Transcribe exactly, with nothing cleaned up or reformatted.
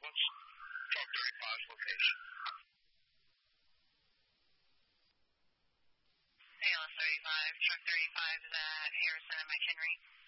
Let's talk thirty-five location. A L S thirty-five, truck thirty-five is at Harrison and McHenry.